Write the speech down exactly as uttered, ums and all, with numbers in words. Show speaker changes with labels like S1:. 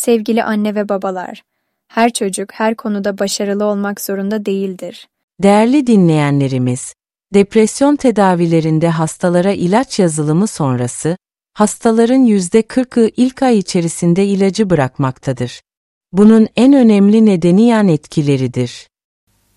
S1: Sevgili anne ve babalar, her çocuk her konuda başarılı olmak zorunda değildir.
S2: Değerli dinleyenlerimiz, depresyon tedavilerinde hastalara ilaç yazılımı sonrası, hastaların yüzde kırkı ilk ay içerisinde ilacı bırakmaktadır. Bunun en önemli nedeni yan etkileridir.